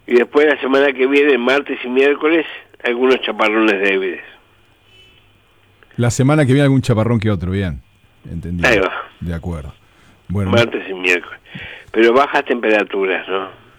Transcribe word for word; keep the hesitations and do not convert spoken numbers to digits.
Y después la semana que viene, martes y miércoles, algunos chaparrones débiles. La semana que viene algún chaparrón que otro, bien. Entendido. Ahí va. De acuerdo. Bueno, martes y miércoles. Pero bajas temperaturas, ¿no?